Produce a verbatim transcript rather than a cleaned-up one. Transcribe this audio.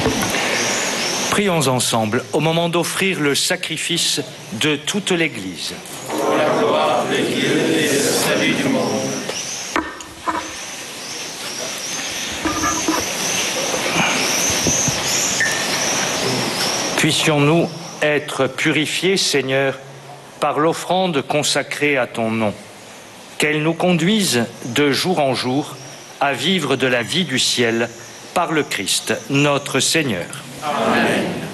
Prions ensemble au moment d'offrir le sacrifice de toute l'Église. Pour la gloire de Dieu et le salut du monde. Puissions-nous être purifiés, Seigneur, par l'offrande consacrée à ton nom, qu'elle nous conduise de jour en jour à vivre de la vie du ciel par le Christ, notre Seigneur. Amen.